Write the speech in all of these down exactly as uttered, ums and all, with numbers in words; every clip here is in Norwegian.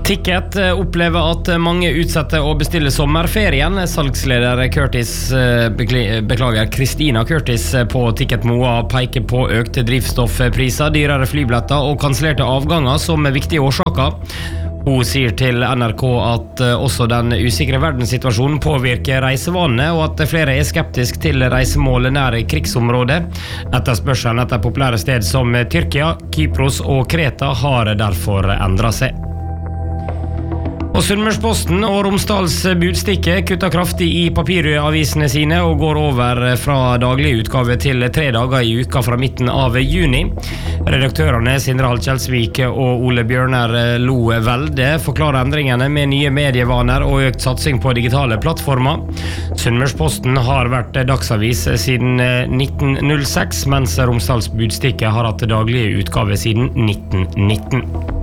Ticket opplever at mange utsetter å bestille sommerferien. Salgsleder Curtis, beklager, Kristina Curtis på Ticket Moa peker på økte drivstoffpriser, dyrere flybilletter og kansellerte avganger som viktige årsaker. Hun sier til N R K at også den usikre verdenssituasjonen påvirker reisevanene, og at flere er skeptisk til reisemål nær krigsområdet. Etterspørselen etter populære sted som Tyrkia, Kypros og Kreta har derfor endret seg. Og Sunnmørsposten og Romsdals Budstikke kutter kraftig i papiravisene sine og går over fra daglig utgave til tre dager i uka fra midten av juni. Redaktørene Sindre Halkjelsvik og Ole Bjørner Lo Velde forklarer endringene med nye medievaner og økt satsing på digitale plattformer. Sunnmørsposten har vært dagsavis siden nitten null seks, mens Romsdals Budstikke har hatt daglige utgave siden nitten nitten.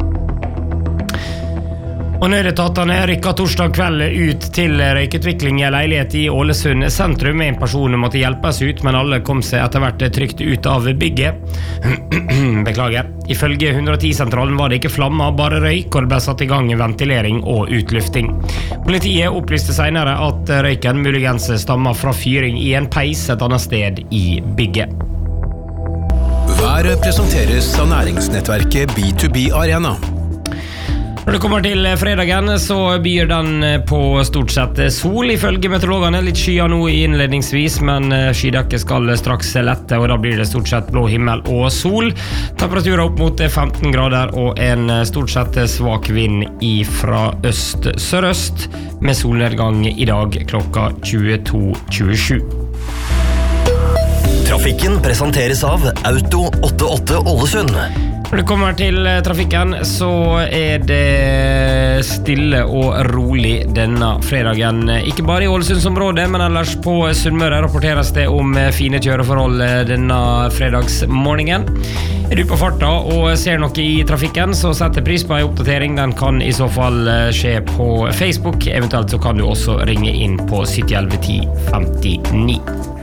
Og nødetatene rykket torsdag kveld ut til røykutvikling i leilighet i Ålesund sentrum. En person måtte hjelpes ut, men alle kom seg etter hvert trygt ut av bygget. Beklager. Ifølge ett ett ti-sentralen var det ikke flammer, bare røyk, og det ble satt i gang ventilering og utlufting. Politiet opplyste senere at røyken muligens stammer fra fyring i en peis et annet sted i bygget. Været presenteres av næringsnettverket B to B Arena. Når det kommer til fredagen, så byr den på stort sett sol, ifølge meteorologene. Litt skyer nå innledningsvis, men skydekket skal straks lette, og da blir det stort sett blå himmel og sol. Temperaturer opp mot femten grader, og en stort sett svak vind fra øst-sørøst, med solnedgang i dag klokka tjueto tjuesju. Trafikken presenteres av Auto åttiåtte Ålesund. Når det kommer til trafikken, så er det stille og rolig denne fredagen. Ikke bare i Ålesundsområdet, men ellers på Sunnmøre rapporteres det om fine kjøreforhold denne fredagsmorgenen. Er du på farta og ser noe i trafikken, så setter pris på en oppdatering. Den kan i så fall skje på Facebook. Eventuelt så kan du også ringe inn på sytti elleve ti femtini.